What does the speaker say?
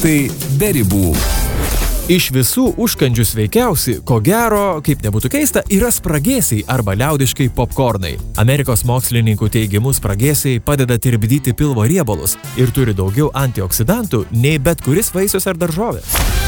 Tai be ribų. Iš visų užkandžių sveikiausi, ko gero, kaip nebūtų keista, yra spragėsiai arba liaudiškai popkornai. Amerikos mokslininkų teigimu spragėsiai padeda tirpdyti pilvo riebalus ir turi daugiau antioksidantų nei bet kuris vaisius ar daržovė.